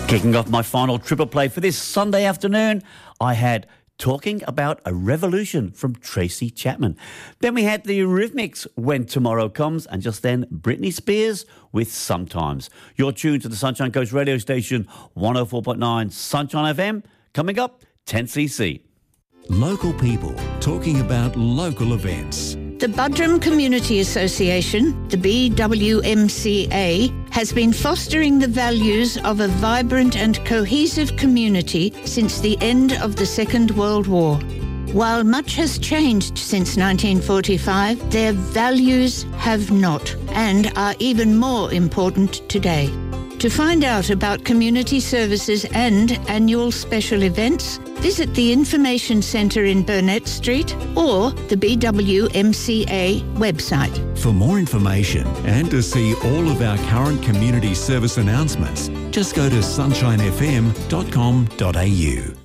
Kicking off my final triple play for this Sunday afternoon, I had Talking About a Revolution from Tracy Chapman. Then we had the Eurythmics, When Tomorrow Comes, and just then Britney Spears with Sometimes. You're tuned to the Sunshine Coast radio station, 104.9 Sunshine FM. Coming up, 10cc. Local people talking about local events. The Buderim Community Association, the BWMCA, has been fostering the values of a vibrant and cohesive community since the end of the Second World War. While much has changed since 1945, their values have not and are even more important today. To find out about community services and annual special events, visit the Information Centre in Burnett Street or the BWMCA website. For more information and to see all of our current community service announcements, just go to sunshinefm.com.au.